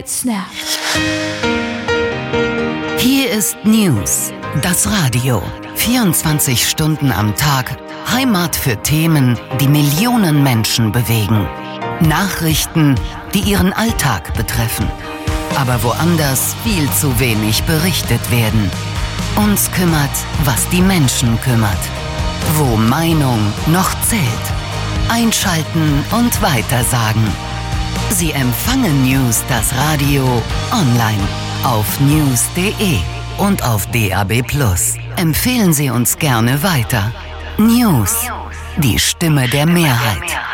it snap. Hier ist News, das Radio. 24 Stunden am Tag, Heimat für Themen, die Millionen Menschen bewegen. Nachrichten, die ihren Alltag betreffen. Aber woanders viel zu wenig berichtet werden. Uns kümmert, was die Menschen kümmert. Wo Meinung noch zählt. Einschalten und weitersagen. Sie empfangen News, das Radio, online, auf news.de und auf DAB+. Empfehlen Sie uns gerne weiter. News, die Stimme der Mehrheit.